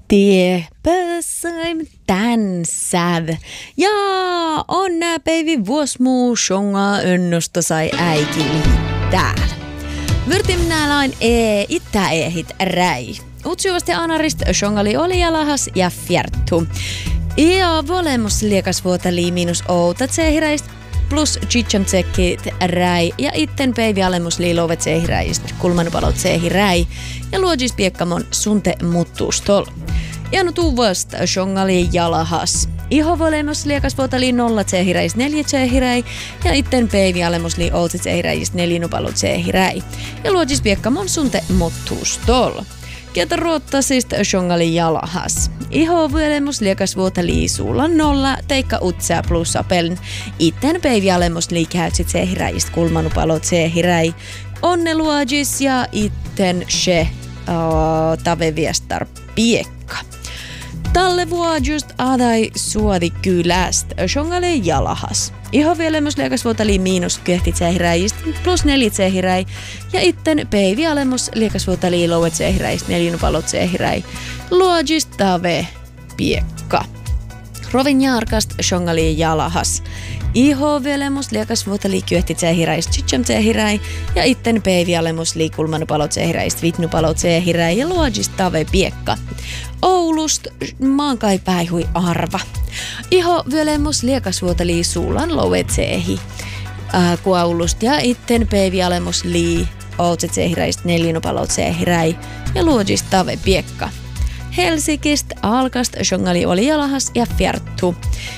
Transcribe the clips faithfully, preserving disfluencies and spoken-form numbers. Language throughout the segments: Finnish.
Det pääsään tänsäv. Ja on nää päivi vuosmuu shonga önnosta sai äiki täällä. Vyrtim näälain e ittä ehit räi. Utsuvasti anarist shongali oli jalahas ja fjärttu. Ja volemus liekas vuotali miinus outa tsehiräist plus chicham tsekit räi ja itten päivi alemus liilovet tsehiräist kulmanupalot tsehiräi ja luodjis piekkamon sunte muttuustol. Ja no tuu vasta shongali jalahas. Iho volemus liekas vuotali nolla tsehiräist neljä tsehiräi ja itten päivi alemus li outa tsehiräist neljinupalot tsehiräi ja luodjis piekkamon sunte muttuustol. Kieltä ruottasista shongali jalahas. Iho vuolemus liekas vuota liisuulla nolla, teikka utsaa plus apeln. Itten päivi alemus liikäytsit sehiräist kulmanupalot sehiräi. Onne luodjis ja itten she uh, tave viestar piekka. Talle vuodjust adai suodi kyläst shongali jalahas. Iho vuolemus liekas vuota li miinus kyhtit sehiräist plus neljä sehiräi ja itten päivi alemus liekas vuota li louet sehiräist neljinupalot sehiräi. Luodjist tave piekka. Rovin jaarkast shongali jalahas. Iho vuolemus liekas vuota li kyhtit sehiräist chicham sehiräi ja itten päivi alemus li kulmanupalot sehiräist vitnupalot sehiräi ja luodjist tave piekka. Oulust maankai päihui arva. Iho vyölemus liekas vuota lii suulan louet sehi. Äh, kuaulust ja itten päivi alemus lii outset sehiräist neljinupalot sehiräi ja luodjist tave piekka. Helsingistä alkast shongali oli jalahas ja fjärttu.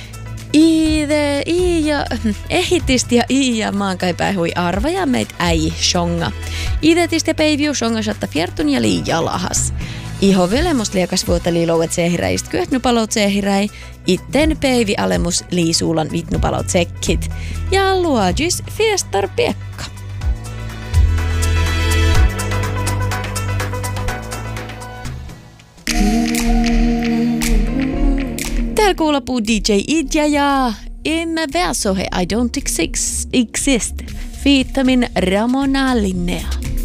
Iide, i ja ehitist ja i ja maankai päihui arva ja meit äi shonga. Idetist ja päiviu shonga shatta fjärtun ja lii jalahas. Iho velemus liekas vuota liilouet sehiräist kyöhnupalot sehiräi, itten päivi alemus liisuulan vitnupalot sekkit ja luodjis fiestar piekka. Täällä kuulapuu D J Idja ja emme väsohe I don't exist, exist. Fiittamin Ramona Linnea.